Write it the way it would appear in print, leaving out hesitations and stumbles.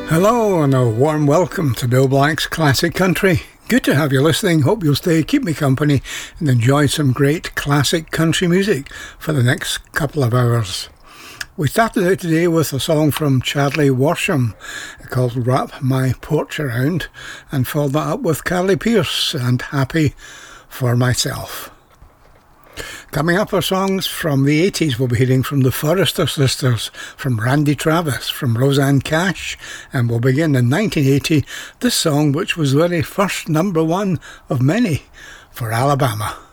Hello and a warm welcome to Bill Black's Classic Country. Good to have you listening. Hope you'll stay, keep me company and enjoy some great classic country music for the next couple of hours. We started out today with a song from Chadley Worsham called Wrap My Porch Around and followed that up with Carly Pearce and Happy for Myself. Coming up are songs from the 80s. We'll be hearing from the Forrester Sisters, from Randy Travis, from Rosanne Cash, and we'll begin in 1980, this song which was the very first number one of many for Alabama.